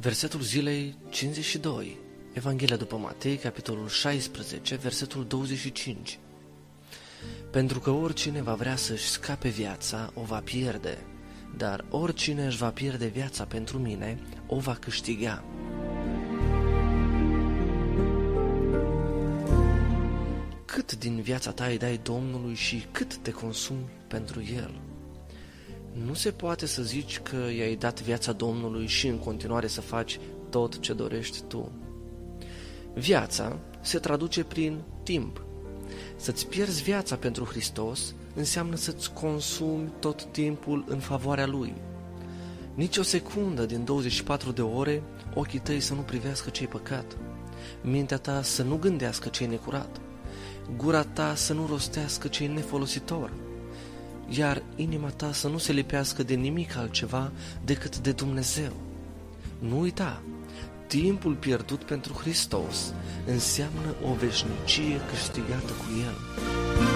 Versetul zilei 52, Evanghelia după Matei, capitolul 16, versetul 25. Pentru că oricine va vrea să-și scape viața, o va pierde, dar oricine își va pierde viața pentru mine, o va câștiga. Cât din viața ta îi dai Domnului și cât te consumi pentru El? Nu se poate să zici că i-ai dat viața Domnului și în continuare să faci tot ce dorești tu. Viața se traduce prin timp. Să-ți pierzi viața pentru Hristos înseamnă să-ți consumi tot timpul în favoarea Lui. Nici o secundă din 24 de ore ochii tăi să nu privească ce-i păcat, mintea ta să nu gândească ce-i necurat, gura ta să nu rostească ce-i nefolositor, iar inima ta să nu se lipească de nimic altceva decât de Dumnezeu. Nu uita, timpul pierdut pentru Hristos înseamnă o veșnicie câștigată cu El.